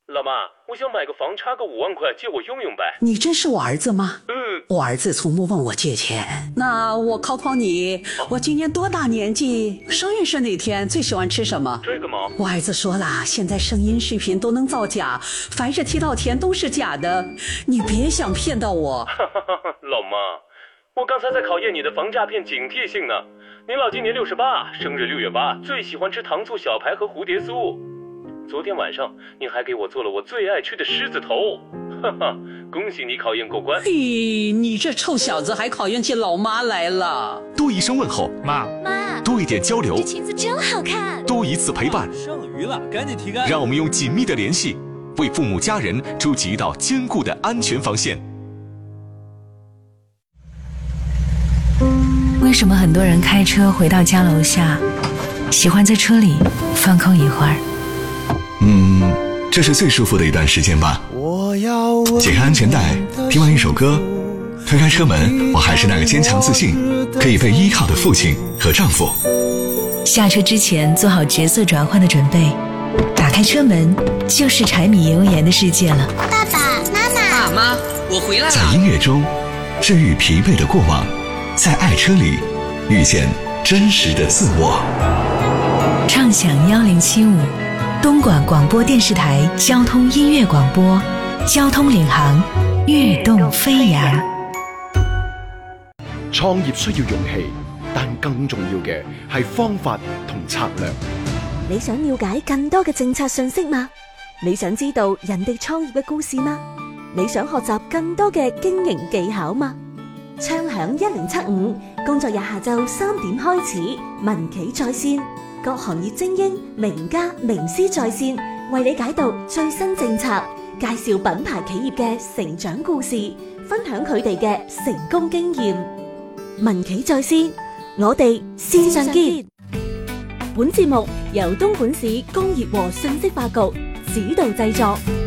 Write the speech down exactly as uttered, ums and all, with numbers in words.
老妈，我想买个房，差个五万块，借我用用呗。 你真是我儿子吗？ 嗯， 我儿子从不问我借钱。那我考考你，哦、我今年多大年纪？生日是哪天？最喜欢吃什么？ 这个吗？ 我儿子说了，现在声音视频都能造假，凡是提到钱都是假的，你别想骗到我。 老妈，我刚才在考验你的防诈骗警惕性呢。您老今年六十八，生日六月八，最喜欢吃糖醋小排和蝴蝶酥。昨天晚上您还给我做了我最爱吃的狮子头，哈哈，恭喜你考验过关。 嘿，你这臭小子还考验起老妈来了。 多一声问候， 妈妈， 多一点交流， 这裙子真好看， 多一次陪伴， 剩余了赶紧提干。 让我们用紧密的联系为父母家人筑起一道坚固的安全防线。 为什么很多人开车回到家楼下喜欢在车里放空一会儿？ 嗯，这是最舒服的一段时间吧。解开安全带，听完一首歌，推开车门，我还是那个坚强自信可以被依靠的父亲和丈夫。 下车之前做好角色转换的准备，打开车门就是柴米油盐的世界了。 爸爸妈妈， 爸妈，我回来了。 在音乐中治愈疲惫的过往，在爱车里遇见真实的自我。 畅享幺零七五，东莞广播电视台交通音乐广播，交通领航，跃动飞扬。 創業需要勇氣，但更重要嘅係方法同策略。 你想了解更多嘅政策信息嗎？你想知道人哋創業嘅故事嗎？你想學習更多嘅經營技巧嗎？暢享一零七五，工作日下晝三點開始，民企在線，各行業精英、名家、名師在線，為你解讀最新政策，介紹品牌企業嘅成長故事，分享佢哋嘅成功經驗。民企在線，我哋線上見。本節目由東莞市工業和信息化局指導製作。